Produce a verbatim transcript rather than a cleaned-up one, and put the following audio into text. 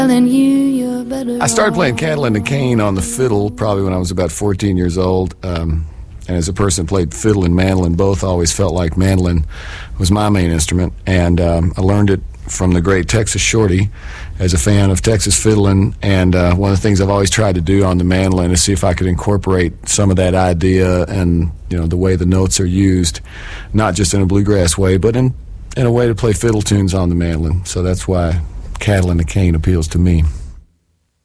I started playing Catalina Cane on the fiddle probably when I was about fourteen years old. Um, and as a person who played fiddle and mandolin, both always felt like mandolin was my main instrument. And um, I learned it from the great Texas Shorty as a fan of Texas fiddling. And uh, one of the things I've always tried to do on the mandolin is see if I could incorporate some of that idea and, you know, the way the notes are used, not just in a bluegrass way, but in, in a way to play fiddle tunes on the mandolin. So that's why Catalina Cane appeals to me.